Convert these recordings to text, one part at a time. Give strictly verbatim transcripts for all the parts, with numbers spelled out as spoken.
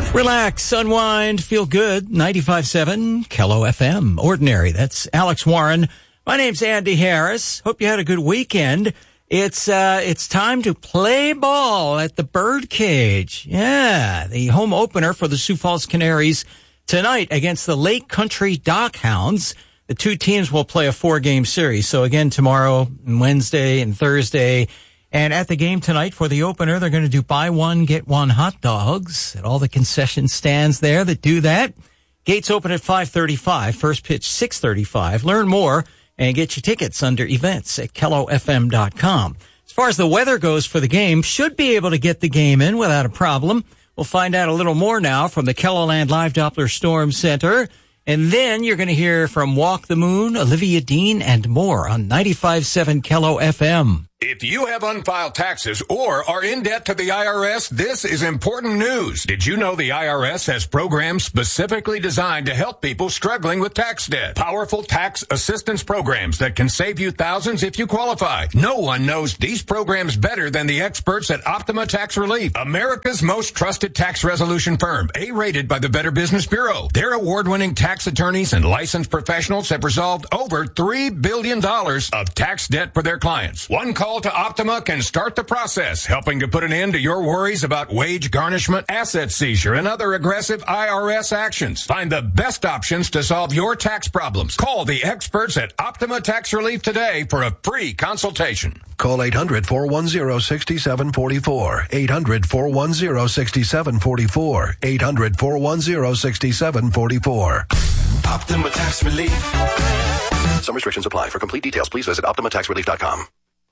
Relax, unwind, feel good. ninety-five point seven K L O F M. Ordinary. That's Alex Warren. My name's Andy Harris. Hope you had a good weekend. It's uh it's time to play ball at the Birdcage. Yeah, the home opener for the Sioux Falls Canaries tonight against the Lake Country Dockhounds. The two teams will play a four-game series. So again, tomorrow, and Wednesday, and Thursday. And at the game tonight for the opener, they're going to do buy one, get one hot dogs at all the concession stands there that do that. Gates open at five thirty-five. First pitch, six thirty-five. Learn more and get your tickets under events at K L O F M dot com. As far as the weather goes for the game, should be able to get the game in without a problem. We'll find out a little more now from the KELOLAND Live Doppler Storm Center. And then you're going to hear from Walk the Moon, Olivia Dean, and more on ninety-five point seven K L O F M. If you have unfiled taxes or are in debt to the I R S, this is important news. Did you know the I R S has programs specifically designed to help people struggling with tax debt? Powerful tax assistance programs that can save you thousands if you qualify. No one knows these programs better than the experts at Optima Tax Relief, America's most trusted tax resolution firm, A-rated by the Better Business Bureau. Their award-winning tax attorneys and licensed professionals have resolved over three billion dollars of tax debt for their clients. One call to Optima can start the process, helping to put an end to your worries about wage garnishment, asset seizure, and other aggressive I R S actions. Find the best options to solve your tax problems. Call the experts at Optima Tax Relief today for a free consultation. Call eight hundred, four one zero, six seven four four. eight hundred, four one zero, six seven four four. eight hundred, four one zero, six seven four four. Optima Tax Relief. Some restrictions apply. For complete details, please visit Optima Tax Relief dot com.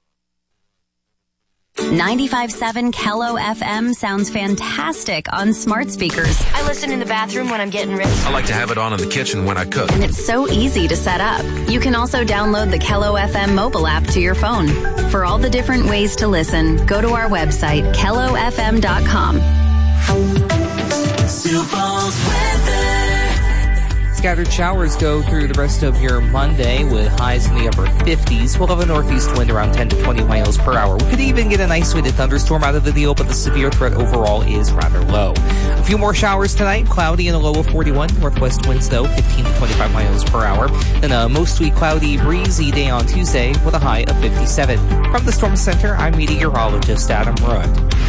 ninety-five point seven K L O F M sounds fantastic on smart speakers. I listen in the bathroom when I'm getting ready. I like to have it on in the kitchen when I cook. And it's so easy to set up. You can also download the K L O F M mobile app to your phone. For all the different ways to listen, go to our website, K L O F M dot com. Sioux Falls weather. Scattered showers go through the rest of your Monday with highs in the upper fifties. We'll have a northeast wind around ten to twenty miles per hour. We could even get an isolated thunderstorm out of the deal, but the severe threat overall is rather low. A few more showers tonight, cloudy and a low of forty-one. Northwest winds, though, fifteen to twenty-five miles per hour. Then a mostly cloudy, breezy day on Tuesday with a high of fifty-seven. From the Storm Center, I'm meteorologist Adam Rudd.